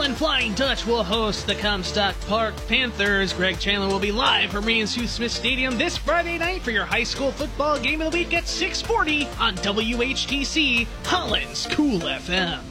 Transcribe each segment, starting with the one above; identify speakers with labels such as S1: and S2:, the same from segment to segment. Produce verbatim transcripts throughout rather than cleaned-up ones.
S1: Holland Flying Dutch will host the Comstock Park Panthers. Greg Chandler will be live from Ian Sue Smith Stadium this Friday night for your high school football game of the week at six forty on W H T C, Holland's Cool F M.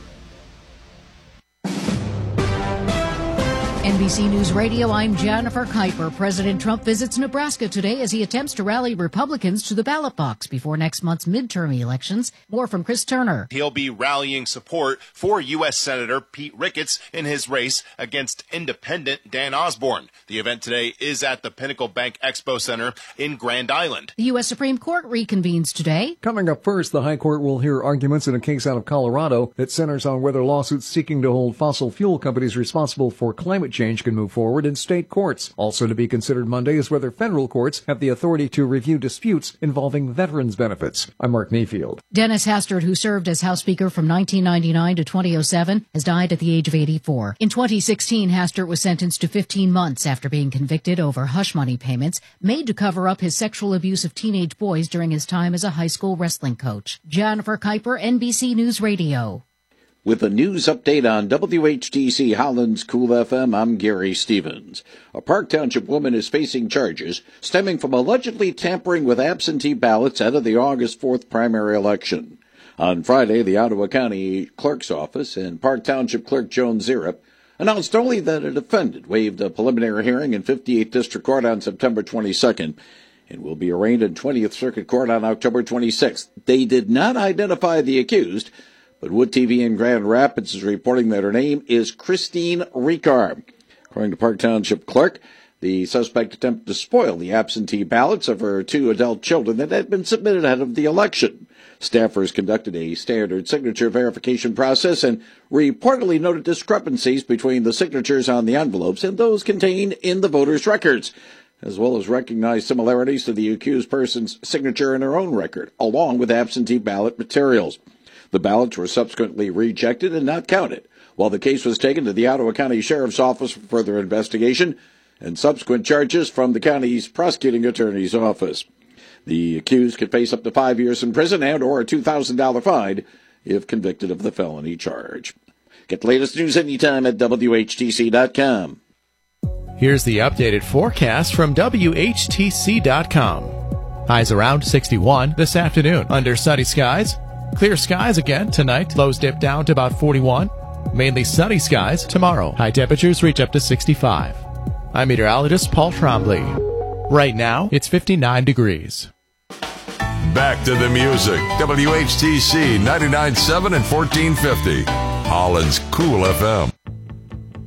S2: N B C News Radio, I'm Jennifer Kuiper. President Trump visits Nebraska today as he attempts to rally Republicans to the ballot box before next month's midterm elections. More from Chris Turner.
S3: He'll be rallying support for U S Senator Pete Ricketts in his race against independent Dan Osborne. The event today is at the Pinnacle Bank Expo Center in Grand Island.
S2: The U S Supreme Court reconvenes today.
S4: Coming up first, the High Court will hear arguments in a case out of Colorado that centers on whether lawsuits seeking to hold fossil fuel companies responsible for climate change change can move forward in state courts. Also to be considered Monday is whether federal courts have the authority to review disputes involving veterans' benefits. I'm Mark Mayfield.
S2: Dennis Hastert, who served as House Speaker from nineteen ninety-nine to twenty oh seven, has died at the age of eighty-four. In twenty sixteen, Hastert was sentenced to fifteen months after being convicted over hush money payments made to cover up his sexual abuse of teenage boys during his time as a high school wrestling coach. Jennifer Kuiper, N B C News Radio.
S5: With a news update on W H T C Holland's Cool F M, I'm Gary Stevens. A Park Township woman is facing charges stemming from allegedly tampering with absentee ballots ahead of the August fourth primary election. On Friday, the Ottawa County Clerk's Office and Park Township Clerk Joan Zirip announced only that a defendant waived a preliminary hearing in fifty-eighth District Court on September twenty-second and will be arraigned in twentieth Circuit Court on October twenty-sixth. They did not identify the accused, but Wood T V in Grand Rapids is reporting that her name is Christine Ricard. According to Park Township Clerk, the suspect attempted to spoil the absentee ballots of her two adult children that had been submitted ahead of the election. Staffers conducted a standard signature verification process and reportedly noted discrepancies between the signatures on the envelopes and those contained in the voters' records, as well as recognized similarities to the accused person's signature in her own record, along with absentee ballot materials. The ballots were subsequently rejected and not counted, while the case was taken to the Ottawa County Sheriff's Office for further investigation and subsequent charges from the county's prosecuting attorney's office. The accused could face up to five years in prison and or a two thousand dollars fine if convicted of the felony charge. Get the latest news anytime at W H T C dot com.
S6: Here's the updated forecast from W H T C dot com. Highs around sixty-one this afternoon under sunny skies. Clear skies again tonight. Lows dip down to about forty-one. Mainly sunny skies tomorrow. High temperatures reach up to sixty-five. I'm meteorologist Paul Trombley. Right now, it's fifty-nine degrees.
S7: Back to the music. W H T C ninety-nine point seven and fourteen fifty. Holland's Cool F M.